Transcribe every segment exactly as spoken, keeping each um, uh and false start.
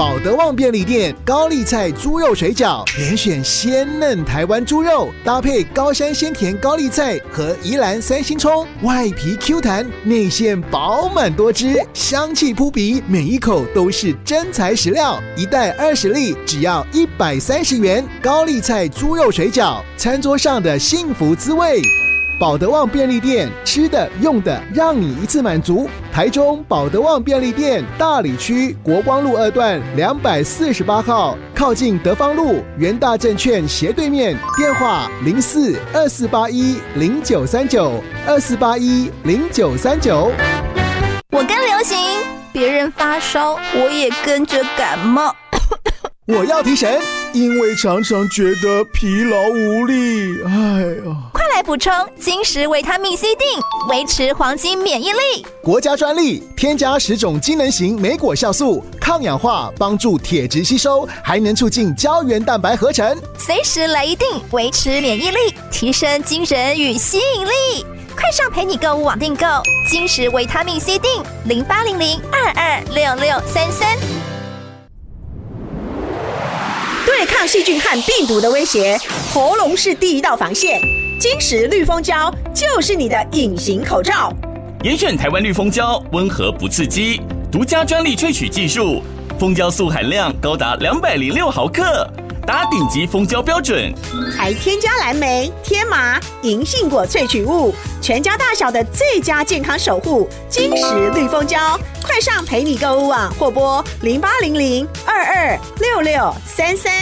保德旺便利店高丽菜猪肉水饺，连选鲜嫩台湾猪肉，搭配高山鲜甜高丽菜和宜兰三星葱，外皮 Q 弹，内馅饱满多汁，香气扑鼻，每一口都是真材实料。一袋二十粒，只要一百三十元。高丽菜猪肉水饺，餐桌上的幸福滋味。保德旺便利店，吃的用的让你一次满足。台中保德旺便利店大里区国光路二段两百四十八号，靠近德芳路元大证券斜对面，电话零四二四八一零九三九二四八一零九三九。 我跟流行，别人发烧，我也跟着感冒。 我要提神，因为常常觉得疲劳无力。哎呀， 快来补充金石维他命 C 锭，维持黄金免疫力。 国家专利，添加十种机能型莓果酵素，抗氧化，帮助铁质吸收，还能促进胶原蛋白合成。 随时来一锭，维持免疫力，提升精神与吸引力。快上陪你购物网订购金石维他命 C 锭，零八零零二二六六三三。 对抗细菌和病毒的威胁，喉咙是第一道防线。金石绿蜂胶就是你的隐形口罩。 严选台湾绿蜂胶，温和不刺激，独家专利萃取技术，蜂胶素含量高达两百零六毫克，达顶级蜂胶标准。 还添加蓝莓、天麻、银杏果萃取物，全家大小的最佳健康守护。金石绿蜂胶，快上陪你购物网或拨零八零零二二六六三三。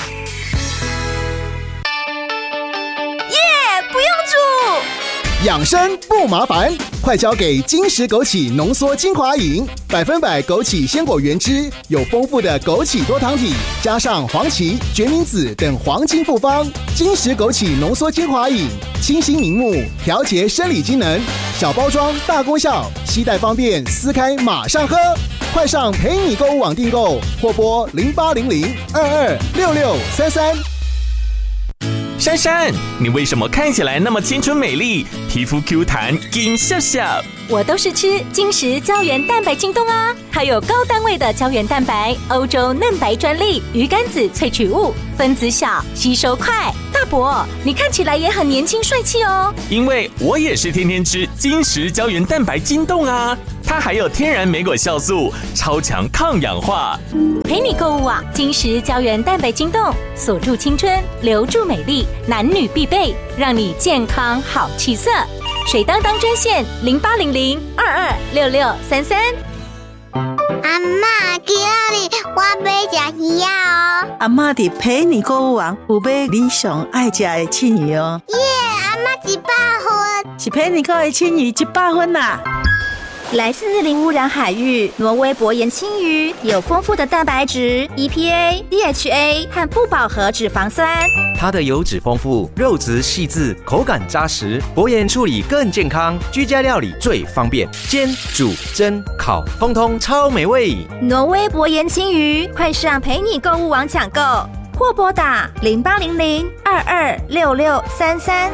耶，不用煮。 养生不麻烦，快交给金石枸杞浓缩精华饮，百分百枸杞鲜果原汁，有丰富的枸杞多糖体，加上黄芪、决明子等黄金复方。金石枸杞浓缩精华饮，清新明目，调节生理机能，小包装大功效，携带方便，撕开马上喝。快上陪你购物网订购，或拨零八零零二二六六三三。 珊珊，你为什么看起来那么青春美丽，皮肤 Q 弹，金笑笑？ 我都是吃金石胶原蛋白晶冻啊，它有高单位的胶原蛋白，欧洲嫩白专利，鱼肝子萃取物，分子小，吸收快。大伯，你看起来也很年轻帅气哦。 因为我也是天天吃金石胶原蛋白晶冻啊，它还有天然莓果酵素，超强抗氧化。 陪你购物网，金石胶原蛋白晶冻，锁住青春，留住美丽，男女必备，让你健康好气色。水当当专线零八零零二二六六三三。 阿嬷，今日我要吃鱼啊哦！ 阿嬷伫陪你购物网有买你上爱吃的青鱼哦。 耶，阿嬷一百分， 是陪你购的青鱼一百分啦。 来自零污染海域，挪威薄盐青鱼有丰富的蛋白质、E P A、D H A 和不饱和脂肪酸。 它的油脂丰富，肉质细致，口感扎实，薄盐处理更健康，居家料理最方便，煎、煮、蒸、烤，通通超美味。 挪威薄盐青鱼，快上陪你购物网抢购，或拨打零八零零二二六六三三。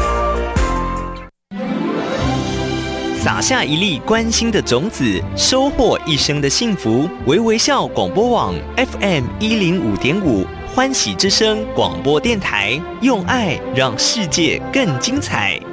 撒下一粒关心的种子，收获一生的幸福。微微笑广播网 F M 一零五点五，欢喜之声广播电台，用爱让世界更精彩。